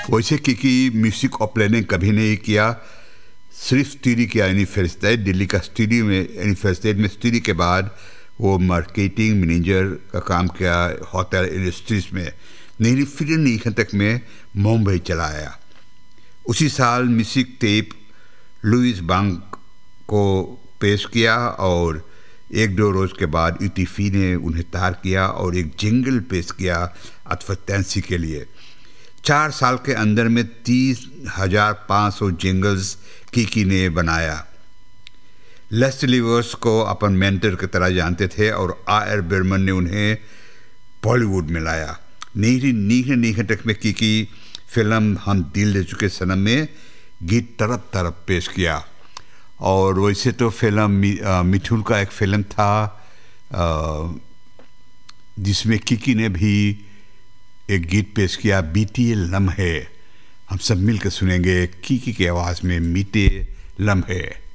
वैसे कि म्यूजिक और प्लानिंग कभी नहीं किया, सिर्फ स्टडी किया यानी फरिश्ता दिल्ली का स्टडी में, यानी फरिश्ता में स्टडी के बाद वो मार्केटिंग मैनेजर का काम किया होटल इंडस्ट्रीज में। नहीं फिर 19 में मुंबई चला आया। उसी साल म्यूजिक टेप लुइस बैंक को पेश किया और 1-2 रोज़ के बाद यूटीफी ने उन्हें तार किया और एक जिंगल पेश किया अतफत्यांसी के लिए। 4 साल के अंदर में 30,500 जिंगल्स की ने बनाया। लेस्ली वर्स को अपन मेंटर की तरह जानते थे और आर बर्मन ने उन्हें बॉलीवुड में लाया। नीह तक में की फिल्म हम दिल दे चुके सनम में गीत तरफ तरफ पेश किया। और वैसे तो फिल्म मिठुन का एक फिल्म था जिसमें किकी ने भी एक गीत पेश किया, बीते लम्हे। हम सब मिलकर सुनेंगे किकी की आवाज़ में बीते लम्हे।